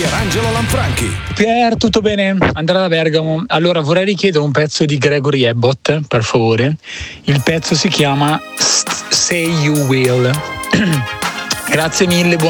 Pierangelo Lanfranchi. Pier, tutto bene? Andrea da Bergamo. Allora vorrei richiedere un pezzo di Gregory Abbott, per favore. Il pezzo si chiama Say You Will. Grazie mille,